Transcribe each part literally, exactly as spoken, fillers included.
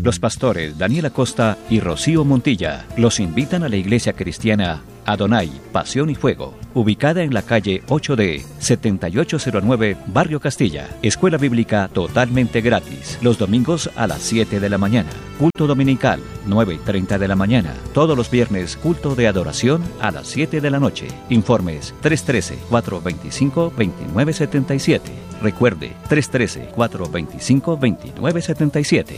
Los pastores Daniel Acosta y Rocío Montilla los invitan a la iglesia cristiana Adonai, Pasión y Fuego, ubicada en la calle ocho D, setenta y ocho cero nueve, Barrio Castilla. Escuela bíblica totalmente gratis. Los domingos a las siete de la mañana. Culto dominical, nueve y treinta de la mañana. Todos los viernes, culto de adoración a las siete de la noche. Informes tres uno tres, cuatro dos cinco, dos nueve siete siete. Recuerde, tres uno tres, cuatro dos cinco, dos nueve siete siete.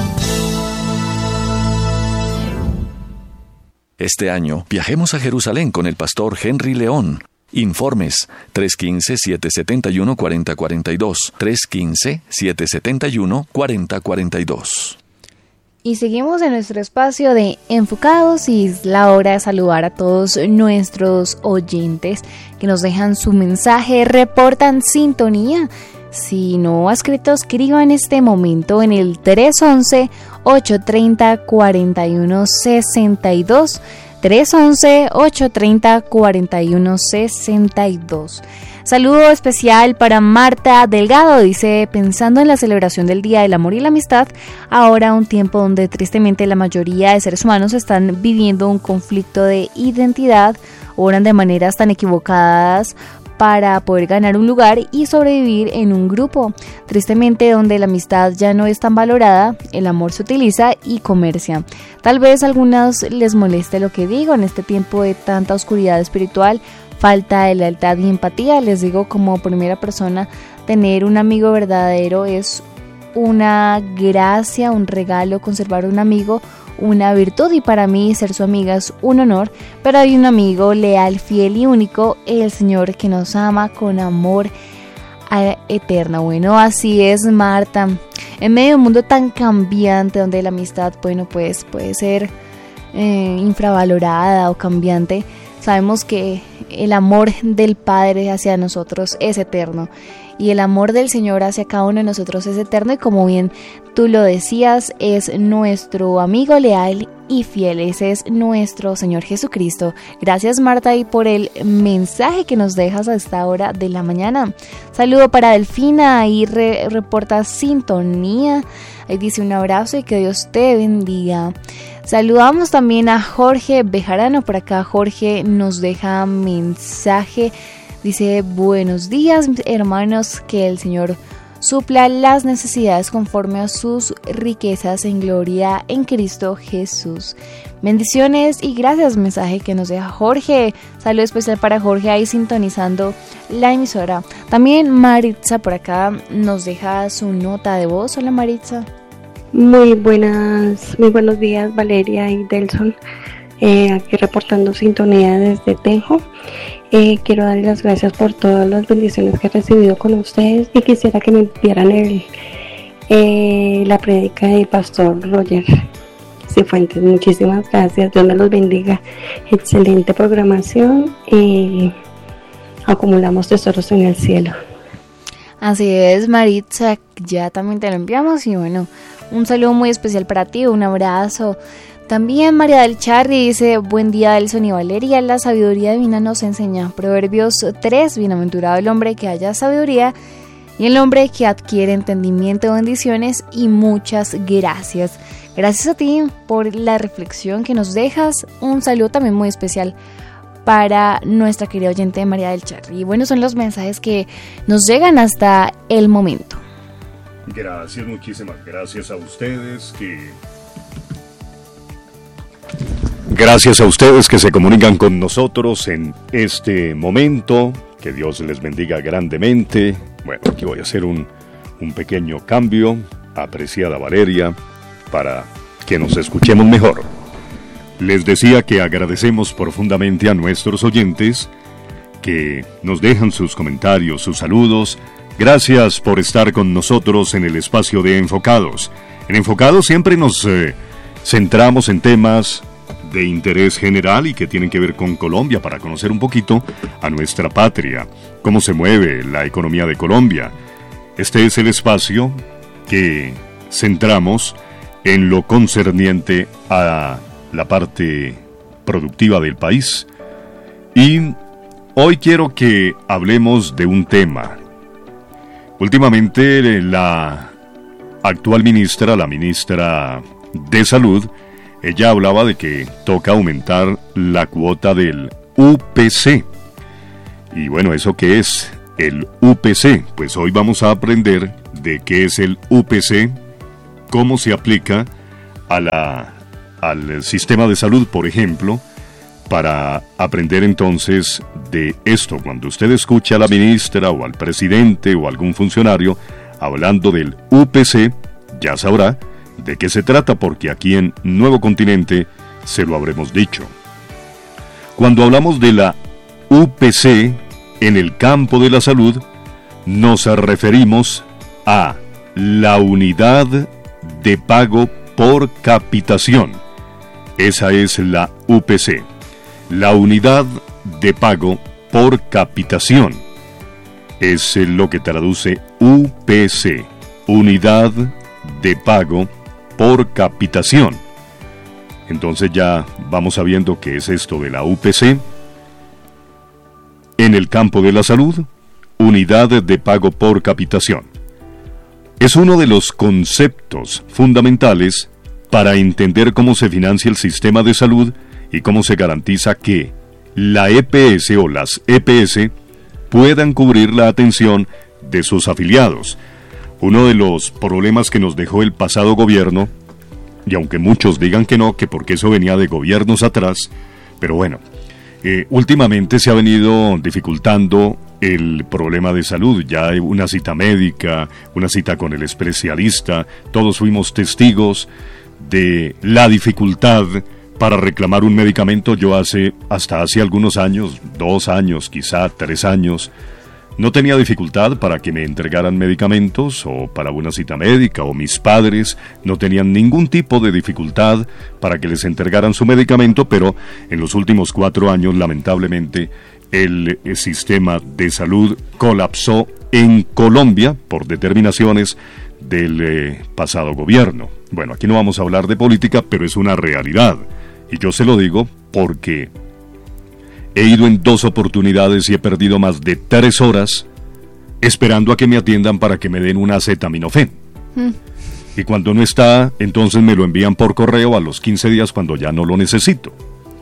Este año, viajemos a Jerusalén con el pastor Henry León. Informes tres uno cinco, siete siete uno, cuatro cero cuatro dos, tres uno cinco, siete siete uno, cuatro cero cuatro dos. Y seguimos en nuestro espacio de Enfocados y es la hora de saludar a todos nuestros oyentes que nos dejan su mensaje, reportan sintonía. Si no ha escrito, escriba en este momento en el tres once, ocho treinta, cuarenta y uno sesenta y dos, tres once, ocho treinta, cuarenta y uno sesenta y dos. Saludo especial para Marta Delgado, dice, pensando en la celebración del Día del Amor y la Amistad, ahora un tiempo donde tristemente la mayoría de seres humanos están viviendo un conflicto de identidad, oran de maneras tan equivocadas para poder ganar un lugar y sobrevivir en un grupo. Tristemente, donde la amistad ya no es tan valorada, el amor se utiliza y comercia. Tal vez a algunos les moleste lo que digo en este tiempo de tanta oscuridad espiritual, falta de lealtad y empatía. Les digo como primera persona, tener un amigo verdadero es una gracia, un regalo. Conservar un amigo, una virtud, y para mí ser su amiga es un honor. Pero hay un amigo leal, fiel y único, el Señor, que nos ama con amor eterno. Bueno, así es, Marta. En medio de un mundo tan cambiante, donde la amistad, bueno, pues puede ser eh, infravalorada o cambiante, sabemos que el amor del Padre hacia nosotros es eterno. Y el amor del Señor hacia cada uno de nosotros es eterno, y como bien tú lo decías, es nuestro amigo leal y fiel. Ese es nuestro Señor Jesucristo. Gracias, Marta, y por el mensaje que nos dejas a esta hora de la mañana. Saludo para Delfina, ahí re, reporta sintonía. Ahí dice un abrazo y que Dios te bendiga. Saludamos también a Jorge Bejarano. Por acá Jorge nos deja mensaje. Dice, buenos días, hermanos, que el Señor supla las necesidades conforme a sus riquezas en gloria en Cristo Jesús. Bendiciones y gracias, mensaje que nos deja Jorge. Saludo especial para Jorge ahí sintonizando la emisora. También Maritza por acá nos deja su nota de voz. Hola, Maritza. Muy buenas, muy buenos días, Valeria y Delson. Eh, aquí reportando sintonía desde Tenjo. Eh, quiero darles las gracias por todas las bendiciones que he recibido con ustedes, y quisiera que me enviaran el, eh, la prédica del pastor Roger Cifuentes. Muchísimas gracias, Dios me los bendiga. Excelente programación y acumulamos tesoros en el cielo. Así es, Maritza, ya también te lo enviamos, y bueno, un saludo muy especial para ti, un abrazo. También María del Charri dice, buen día, Delson y Valeria, la sabiduría divina nos enseña. Proverbios tres, bienaventurado el hombre que haya sabiduría y el hombre que adquiere entendimiento, bendiciones y muchas gracias. Gracias a ti por la reflexión que nos dejas. Un saludo también muy especial para nuestra querida oyente María del Charri. Y bueno, son los mensajes que nos llegan hasta el momento. Gracias, muchísimas gracias a ustedes que... Gracias a ustedes que se comunican con nosotros en este momento. Que Dios les bendiga grandemente. Bueno, aquí voy a hacer un, un pequeño cambio, apreciada Valeria, para que nos escuchemos mejor. Les decía que agradecemos profundamente a nuestros oyentes que nos dejan sus comentarios, sus saludos. Gracias por estar con nosotros en el espacio de Enfocados. En Enfocados siempre nos eh, centramos en temas de interés general y que tienen que ver con Colombia, para conocer un poquito a nuestra patria, cómo se mueve la economía de Colombia. Este es el espacio que centramos en lo concerniente a la parte productiva del país. Y hoy quiero que hablemos de un tema. Últimamente la actual ministra, la ministra de Salud, ella hablaba de que toca aumentar la cuota del U P C. Y bueno, ¿eso qué es? El U P C. Pues hoy vamos a aprender de qué es el U P C, cómo se aplica a la, al sistema de salud, por ejemplo, para aprender entonces de esto. Cuando usted escucha a la ministra o al presidente o algún funcionario hablando del U P C, ya sabrá de qué se trata, porque aquí en Nuevo Continente se lo habremos dicho. Cuando hablamos de la U P C en el campo de la salud, nos referimos a la unidad de pago por capitación. Esa es la U P C, la unidad de pago por capitación. Es lo que traduce U P C, unidad de pago por capitación. Entonces ya vamos sabiendo qué es esto de la U P C. En el campo de la salud, unidad de pago por capitación. Es uno de los conceptos fundamentales para entender cómo se financia el sistema de salud y cómo se garantiza que la E P S o las E P S puedan cubrir la atención de sus afiliados. Uno de los problemas que nos dejó el pasado gobierno, y aunque muchos digan que no, que porque eso venía de gobiernos atrás, pero bueno, eh, últimamente se ha venido dificultando el problema de salud. Ya hay una cita médica, una cita con el especialista, todos fuimos testigos de la dificultad para reclamar un medicamento. Yo hace, hasta hace algunos años, dos años, quizá tres años, no tenía dificultad para que me entregaran medicamentos o para una cita médica, o mis padres no tenían ningún tipo de dificultad para que les entregaran su medicamento, pero en los últimos cuatro años, lamentablemente, el, el sistema de salud colapsó en Colombia por determinaciones del eh, pasado gobierno. Bueno, aquí no vamos a hablar de política, pero es una realidad. Y yo se lo digo porque he ido en dos oportunidades y he perdido más de tres horas esperando a que me atiendan para que me den una acetaminofén. Mm. Y cuando no está, entonces me lo envían por correo a los quince días cuando ya no lo necesito.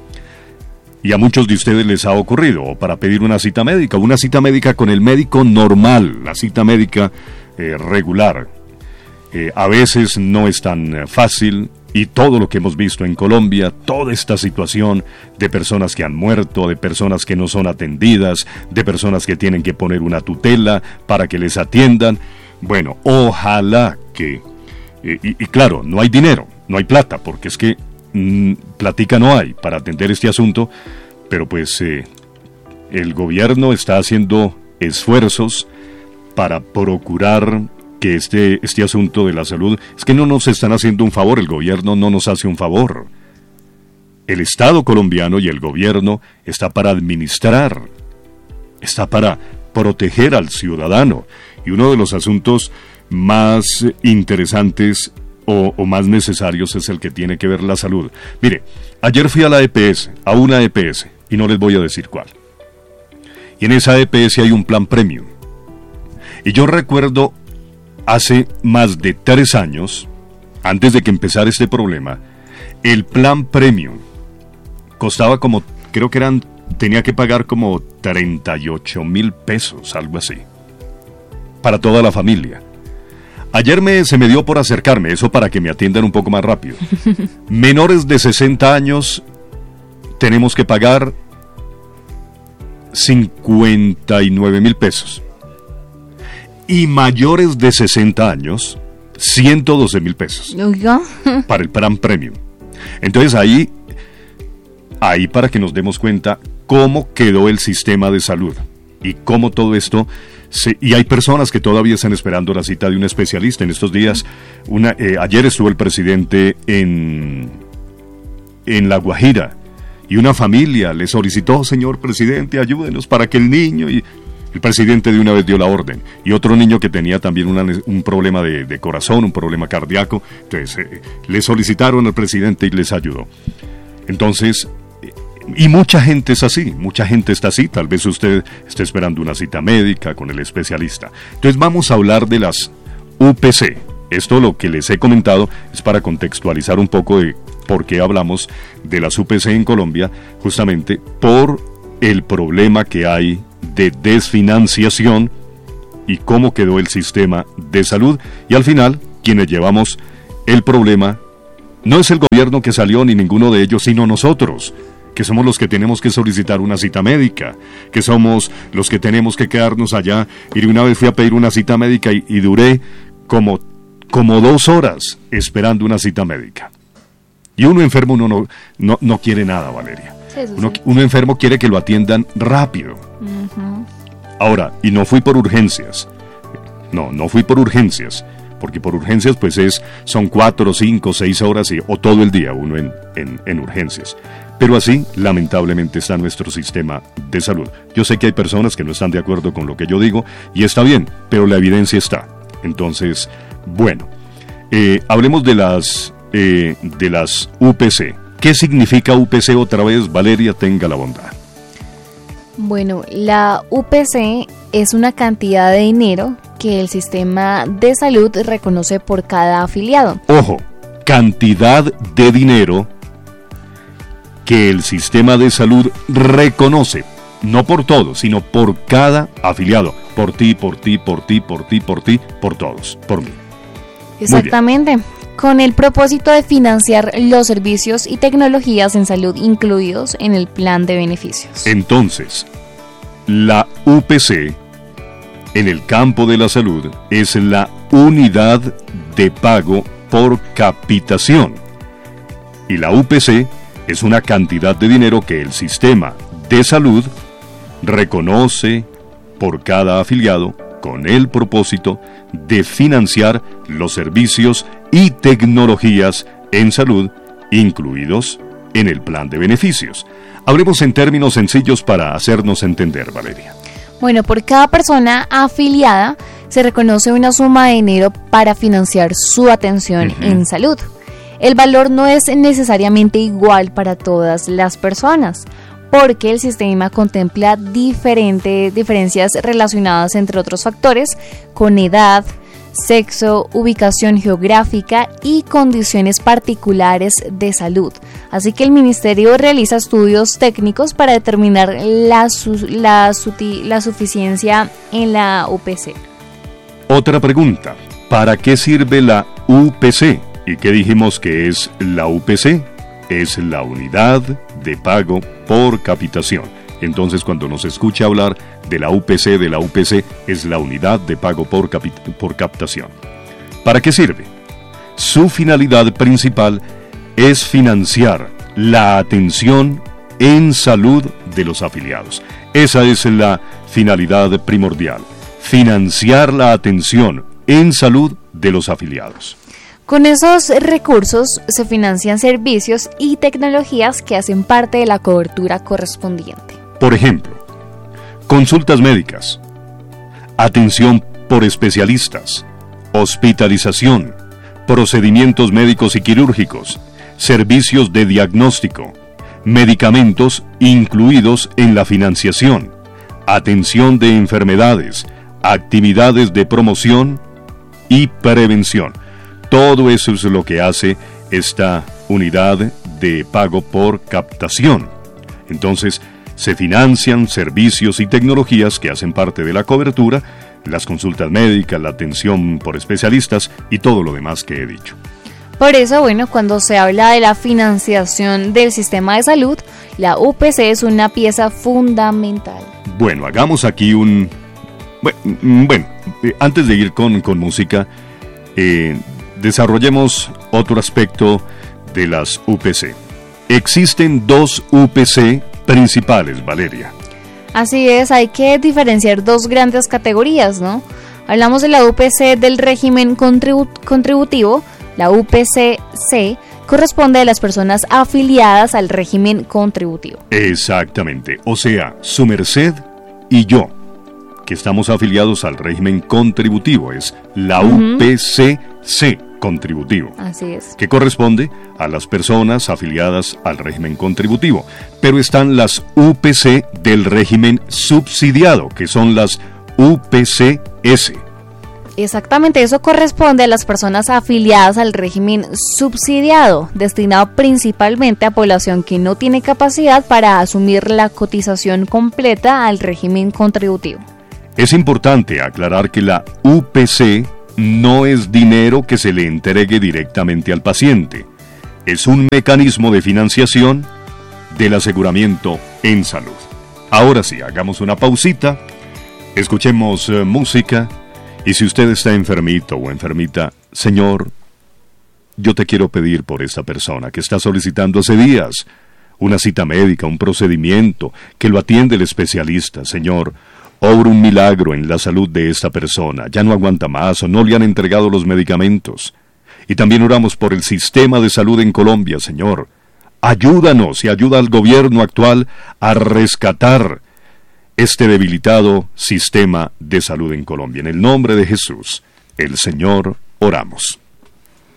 Y a muchos de ustedes les ha ocurrido, o para pedir una cita médica, una cita médica con el médico normal, la cita médica eh, regular. Eh, a veces no es tan fácil. Y todo lo que hemos visto en Colombia, toda esta situación de personas que han muerto, de personas que no son atendidas, de personas que tienen que poner una tutela para que les atiendan. Bueno, ojalá que... Eh, y, y claro, no hay dinero, no hay plata, porque es que mmm, platica no hay para atender este asunto, pero pues eh, el gobierno está haciendo esfuerzos para procurar que este, este asunto de la salud, es que no nos están haciendo un favor, el gobierno no nos hace un favor. El Estado colombiano y el gobierno está para administrar, está para proteger al ciudadano. Y uno de los asuntos más interesantes o, o más necesarios es el que tiene que ver la salud. Mire, ayer fui a la E P S, a una E P S, y no les voy a decir cuál. Y en esa E P S hay un plan premium. Y yo recuerdo hace más de tres años, antes de que empezara este problema, el plan premium costaba como, creo que eran, tenía que pagar como treinta y ocho mil pesos, algo así, para toda la familia. Ayer me, se me dio por acercarme, eso para que me atiendan un poco más rápido. Menores de sesenta años tenemos que pagar cincuenta y nueve mil pesos. Y mayores de sesenta años, ciento doce mil pesos. ¿Oiga? Para el plan premium. Entonces ahí, ahí para que nos demos cuenta cómo quedó el sistema de salud y cómo todo esto... Se, y hay personas que todavía están esperando la cita de un especialista. En estos días, una, eh, ayer estuvo el presidente en, en La Guajira y una familia le solicitó, señor presidente, ayúdenos para que el niño... y el presidente de una vez dio la orden. Y otro niño que tenía también una, un problema de, de corazón, un problema cardíaco, entonces eh, le solicitaron al presidente y les ayudó. Entonces, eh, y mucha gente es así, mucha gente está así. Tal vez usted esté esperando una cita médica con el especialista. Entonces vamos a hablar de las U P C, Esto lo que les he comentado es para contextualizar un poco de por qué hablamos de las U P C en Colombia, justamente por el problema que hay de desfinanciación y cómo quedó el sistema de salud. Y al final, quienes llevamos el problema no es el gobierno que salió ni ninguno de ellos, sino nosotros, que somos los que tenemos que solicitar una cita médica, que somos los que tenemos que quedarnos allá. Y una vez fui a pedir una cita médica y, y duré como, como dos horas esperando una cita médica. Y uno enfermo uno no, no, no quiere nada, Valeria. Sí, sí, uno, sí. uno enfermo quiere que lo atiendan rápido. Uh-huh. Ahora, y no fui por urgencias. No, no fui por urgencias. Porque por urgencias pues es, son cuatro, cinco, seis horas y, o todo el día uno en, en, en urgencias. Pero así, lamentablemente, está nuestro sistema de salud. Yo sé que hay personas que no están de acuerdo con lo que yo digo, y está bien, pero la evidencia está. Entonces, bueno, eh, hablemos de las, eh, de las U P C. ¿Qué significa U P C otra vez? Valeria, tenga la bondad. Bueno, la U P C es una cantidad de dinero que el sistema de salud reconoce por cada afiliado. Ojo, cantidad de dinero que el sistema de salud reconoce, no por todos, sino por cada afiliado, por ti, por ti, por ti, por ti, por ti, por todos, por mí. Exactamente, con el propósito de financiar los servicios y tecnologías en salud incluidos en el plan de beneficios. Entonces, la U P C en el campo de la salud es la unidad de pago por capitación. Y la U P C es una cantidad de dinero que el sistema de salud reconoce por cada afiliado con el propósito de financiar los servicios y tecnologías en salud incluidos en el plan de beneficios. Hablemos en términos sencillos para hacernos entender, Valeria. Bueno, por cada persona afiliada se reconoce una suma de dinero para financiar su atención uh-huh. en salud. El valor no es necesariamente igual para todas las personas, porque el sistema contempla diferentes diferencias relacionadas, entre otros factores, con edad, sexo, ubicación geográfica y condiciones particulares de salud. Así que el ministerio realiza estudios técnicos para determinar la, su, la, suti, la suficiencia en la U P C. Otra pregunta, ¿para qué sirve la U P C? ¿Y qué dijimos que es la U P C? Es la unidad de pago por capitación. Entonces, cuando nos escucha hablar de la U P C, de la U P C, es la unidad de pago por, capit- por captación. ¿Para qué sirve? Su finalidad principal es financiar la atención en salud de los afiliados. Esa es la finalidad primordial, financiar la atención en salud de los afiliados. Con esos recursos se financian servicios y tecnologías que hacen parte de la cobertura correspondiente. Por ejemplo, consultas médicas, atención por especialistas, hospitalización, procedimientos médicos y quirúrgicos, servicios de diagnóstico, medicamentos incluidos en la financiación, atención de enfermedades, actividades de promoción y prevención. Todo eso es lo que hace esta unidad de pago por captación. Entonces, se financian servicios y tecnologías que hacen parte de la cobertura, las consultas médicas, la atención por especialistas y todo lo demás que he dicho. Por eso, bueno, cuando se habla de la financiación del sistema de salud, la U P C es una pieza fundamental. Bueno, hagamos aquí un... Bueno, eh, antes de ir con, con música, eh, desarrollemos otro aspecto de las U P C. Existen dos U P C principales, Valeria. Así es, hay que diferenciar dos grandes categorías, ¿no? Hablamos de la U P C del régimen contribu- contributivo. La U P C C corresponde a las personas afiliadas al régimen contributivo. Exactamente, o sea, su merced y yo, que estamos afiliados al régimen contributivo, es la uh-huh. U P C C contributivo. Así es. Que corresponde a las personas afiliadas al régimen contributivo. Pero están las U P C del régimen subsidiado, que son las U P C S. Exactamente, eso corresponde a las personas afiliadas al régimen subsidiado, destinado principalmente a población que no tiene capacidad para asumir la cotización completa al régimen contributivo. Es importante aclarar que la U P C no es dinero que se le entregue directamente al paciente. Es un mecanismo de financiación del aseguramiento en salud. Ahora sí, hagamos una pausita, escuchemos uh, música. Y si usted está enfermito o enfermita, Señor, yo te quiero pedir por esta persona que está solicitando hace días una cita médica, un procedimiento, que lo atiende el especialista. Señor, obra un milagro en la salud de esta persona. Ya no aguanta más o no le han entregado los medicamentos. Y también oramos por el sistema de salud en Colombia, Señor. Ayúdanos y ayuda al gobierno actual a rescatar este debilitado sistema de salud en Colombia. En el nombre de Jesús, el Señor, oramos.